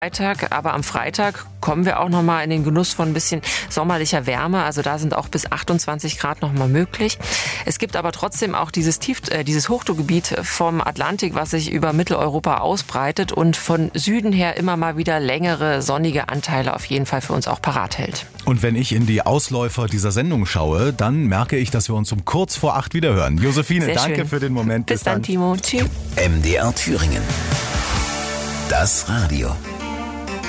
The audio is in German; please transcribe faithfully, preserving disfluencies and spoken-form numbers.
Freitag, aber am Freitag kommen wir auch nochmal in den Genuss von ein bisschen sommerlicher Wärme. Also da sind auch bis achtundzwanzig Grad nochmal möglich. Es gibt aber trotzdem auch dieses Tief, äh, dieses Hochdruckgebiet vom Atlantik, was sich über Mitteleuropa ausbreitet und von Süden her immer mal wieder längere sonnige Anteile auf jeden Fall für uns auch parat hält. Und wenn ich in die Ausläufer dieser Sendung schaue, dann merke ich, dass wir uns um kurz vor acht wieder hören. Josephine, Sehr danke schön. für den Moment. Bis, Bis dann, Timo. Tschüss. M D R Thüringen. Das Radio.